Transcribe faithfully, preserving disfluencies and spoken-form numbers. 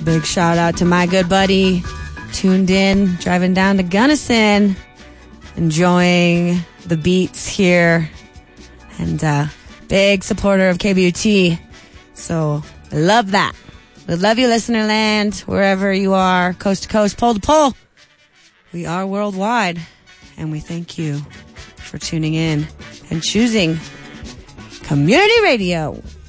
Big shout out to my good buddy, tuned in, driving down to Gunnison, enjoying the beats here, and uh, big supporter of K B U T. So, I love that. We love you, listener land, wherever you are, coast to coast, pole to pole. We are worldwide, and we thank you for tuning in and choosing Community Radio.